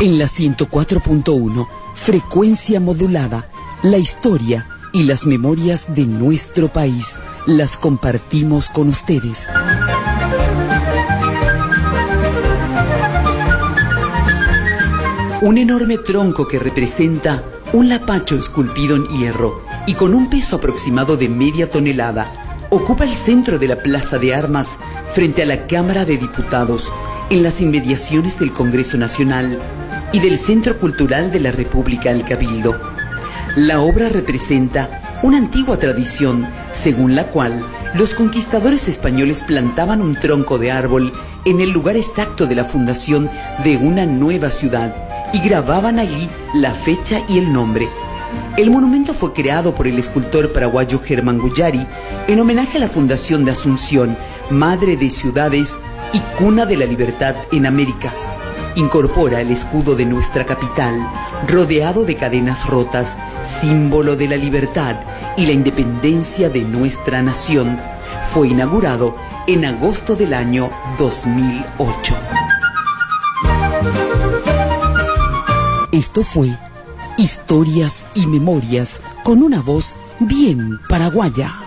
En la 104.1, frecuencia modulada, la historia y las memorias de nuestro país las compartimos con ustedes. Un enorme tronco que representa un lapacho esculpido en hierro y con un peso aproximado de media tonelada ocupa el centro de la Plaza de Armas frente a la Cámara de Diputados en las inmediaciones del Congreso Nacional y del Centro Cultural de la República El Cabildo. La obra representa una antigua tradición según la cual los conquistadores españoles plantaban un tronco de árbol en el lugar exacto de la fundación de una nueva ciudad y grababan allí la fecha y el nombre. El monumento fue creado por el escultor paraguayo Germán Guyari en homenaje a la fundación de Asunción, madre de ciudades y cuna de la libertad en América. Incorpora el escudo de nuestra capital, rodeado de cadenas rotas, símbolo de la libertad y la independencia de nuestra nación. Fue inaugurado en agosto del año 2008. Esto fue Historias y Memorias con una voz bien paraguaya.